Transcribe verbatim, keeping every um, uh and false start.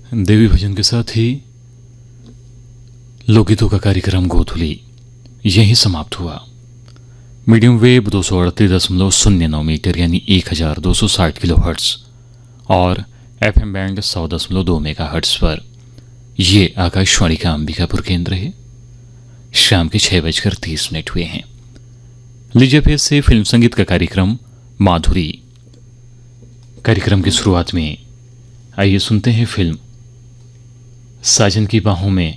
देवी भजन के साथ ही लोकगीतों का कार्यक्रम गोधुली यहीं समाप्त हुआ। मीडियम वेव दो सौ अड़तीस दशमलव शून्य नौ मीटर यानी एक हजार दो सौ साठ किलो हर्ट्स और एफ एम बैंड सौ दशमलव दो मेगा हर्ट्स पर ये आकाशवाणी का अंबिकापुर केंद्र है। शाम के छह बजकर तीस मिनट हुए हैं। लीजिए फिर से फिल्म संगीत का कार्यक्रम माधुरी। कार्यक्रम की शुरुआत में आइए सुनते हैं फिल्म साजन की बाहों में